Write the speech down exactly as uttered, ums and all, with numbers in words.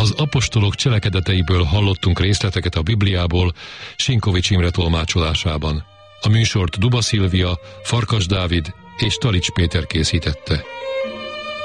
Az apostolok cselekedeteiből hallottunk részleteket a Bibliából Sinkovics Imre tolmácsolásában. A műsort Duba Szilvia, Farkas Dávid és Talics Péter készítette.